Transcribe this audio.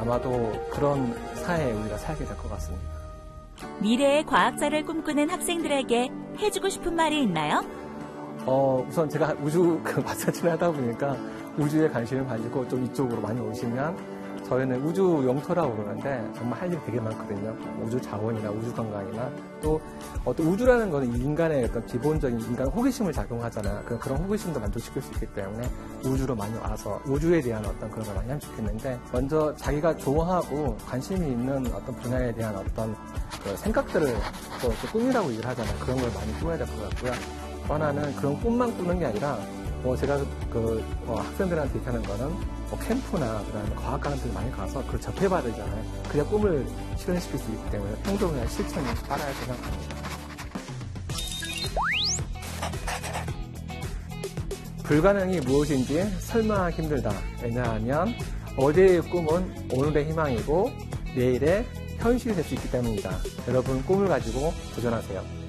아마도 그런 사회에 우리가 살게 될 것 같습니다. 미래의 과학자를 꿈꾸는 학생들에게 해주고 싶은 말이 있나요? 우선 제가 우주 마사지를 하다 보니까 우주에 관심을 가지고 좀 이쪽으로 많이 오시면 저희는 우주 영토라고 그러는데 정말 할 일이 되게 많거든요. 우주 자원이나 우주 관광이나 또 어떤 우주라는 거는 인간의 어떤 기본적인 인간 호기심을 작용하잖아요. 그런 호기심도 만족시킬 수 있기 때문에 우주로 많이 와서 우주에 대한 어떤 그런 걸 많이 하면 좋겠는데 먼저 자기가 좋아하고 관심이 있는 어떤 분야에 대한 어떤 그 생각들을 또 꿈이라고 얘기를 하잖아요. 그런 걸 많이 꾸어야 될 것 같고요. 또 하나는 그런 꿈만 꾸는 게 아니라 제가 학생들한테 얘기하는 거는 캠프나 그다음에 과학관들 많이 가서 그걸 접해봐야 되잖아요. 그래야 꿈을 실현시킬 수 있기 때문에 평소 그냥 실천이 따라야 생각합니다. 불가능이 무엇인지 설명하기 힘들다. 왜냐하면 어제의 꿈은 오늘의 희망이고 내일의 현실이 될 수 있기 때문입니다. 여러분 꿈을 가지고 도전하세요.